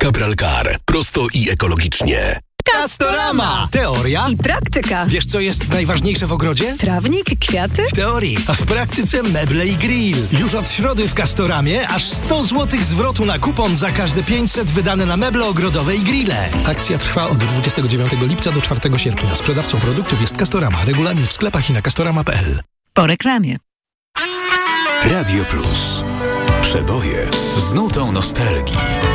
Cabralcar. Prosto i ekologicznie. Castorama! Teoria i praktyka. Wiesz, co jest najważniejsze w ogrodzie? Trawnik, kwiaty? W teorii, a w praktyce meble i grill. Już od środy w Castoramie aż 100 zł zwrotu na kupon za każde 500 wydane na meble ogrodowe i grille. Akcja trwa od 29 lipca do 4 sierpnia. Sprzedawcą produktów jest Castorama. Regulamin w sklepach i na castorama.pl. Po reklamie. Radio Plus. Przeboje z nutą nostalgii.